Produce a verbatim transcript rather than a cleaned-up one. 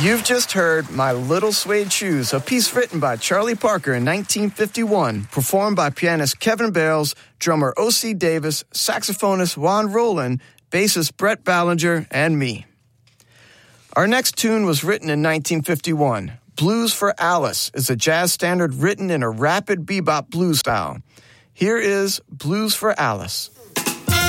You've just heard My Little Suede Shoes, a piece written by Charlie Parker in nineteen fifty-one, performed by pianist Kevin Bales, drummer O C Davis, saxophonist Juan Roland, bassist Brett Ballinger, and me. Our next tune was written in nineteen fifty-one. Blues for Alice is a jazz standard written in a rapid bebop blues style. Here is Blues for Alice.